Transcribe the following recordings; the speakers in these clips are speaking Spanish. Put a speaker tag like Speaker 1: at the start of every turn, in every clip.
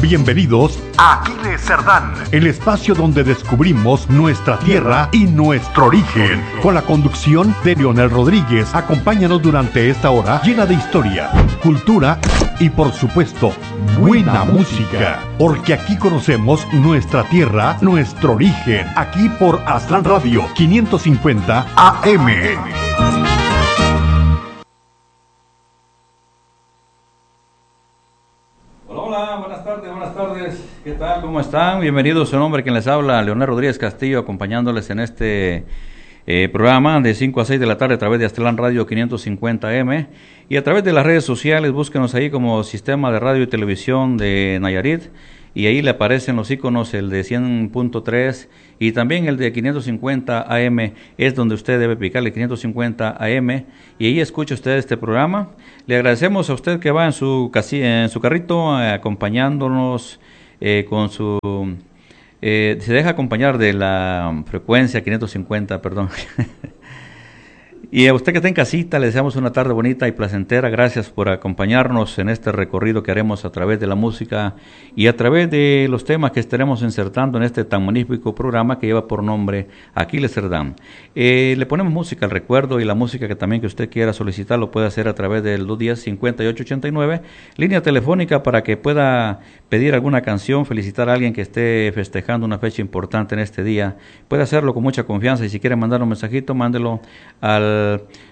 Speaker 1: Bienvenidos a Aquiles Cerdán, el espacio donde descubrimos nuestra tierra y nuestro origen. Con la conducción de Leonel Rodríguez, acompáñanos durante esta hora llena de historia, cultura y por supuesto, buena música. Porque aquí conocemos nuestra tierra, nuestro origen. Aquí por Aztlán Radio 550 AM.
Speaker 2: Hola, buenas tardes, ¿qué tal? ¿Cómo están? Bienvenidos, su nombre quien les habla, Leonel Rodríguez Castillo, acompañándoles en este programa de 5 a 6 de la tarde a través de Aztlán Radio 550 AM y a través de las redes sociales. Búsquenos ahí como Sistema de Radio y Televisión de Nayarit y ahí le aparecen los iconos, el de 100.3 y también el de 550 AM, es donde usted debe picarle 550 AM y ahí escucha usted este programa. Le agradecemos a usted que va en su carrito acompañándonos con su... se deja acompañar de la frecuencia 550, perdón. Y a usted que está en casita, le deseamos una tarde bonita y placentera. Gracias por acompañarnos en este recorrido que haremos a través de la música y a través de los temas que estaremos insertando en este tan magnífico programa que lleva por nombre Aquiles Cerdán. Le ponemos música al recuerdo y la música que también que usted quiera solicitar lo puede hacer a través del 210-5889, línea telefónica para que pueda pedir alguna canción, felicitar a alguien que esté festejando una fecha importante en este día. Puede hacerlo con mucha confianza y si quiere mandar un mensajito, mándelo al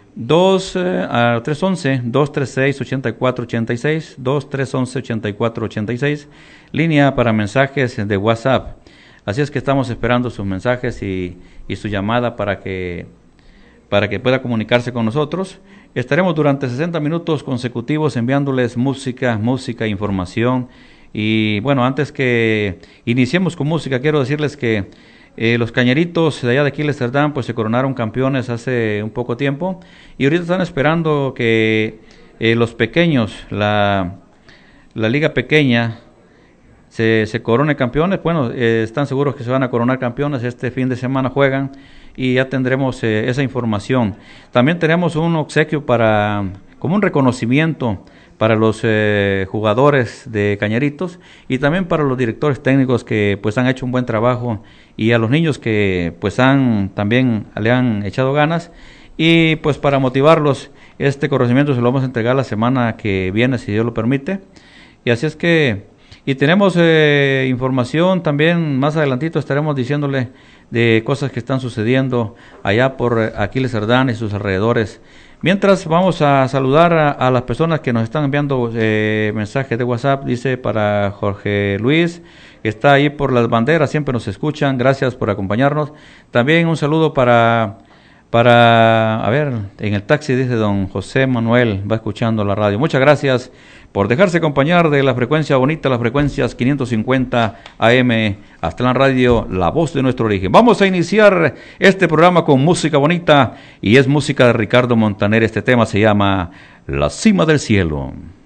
Speaker 2: 311-236-8486, 2-311-8486, línea para mensajes de WhatsApp. Así es que estamos esperando sus mensajes y su llamada para que pueda comunicarse con nosotros. Estaremos durante 60 minutos consecutivos enviándoles música, información. Y bueno, antes que iniciemos con música, quiero decirles que los cañeritos de allá de Aquiles Cerdán pues se coronaron campeones hace un poco tiempo y ahorita están esperando que los pequeños, la liga pequeña se corone campeones. Bueno, están seguros que se van a coronar campeones. Este fin de semana juegan y ya tendremos esa información. También tenemos un obsequio como un reconocimiento para los jugadores de Cañeritos y también para los directores técnicos que pues han hecho un buen trabajo y a los niños que pues también le han echado ganas y pues para motivarlos este reconocimiento se lo vamos a entregar la semana que viene si Dios lo permite. Y así es que y tenemos información también, más adelantito estaremos diciéndole de cosas que están sucediendo allá por Aquiles Cerdán y sus alrededores. Mientras vamos a saludar a las personas que nos están enviando mensajes de WhatsApp. Dice para Jorge Luis, que está ahí por las banderas, siempre nos escuchan, gracias por acompañarnos. También un saludo para en el taxi dice don José Manuel, va escuchando la radio. Muchas gracias por dejarse acompañar de la frecuencia bonita, las frecuencias 550 AM, Aztlán Radio, la voz de nuestro origen. Vamos a iniciar este programa con música bonita y es música de Ricardo Montaner. Este tema se llama La Cima del Cielo.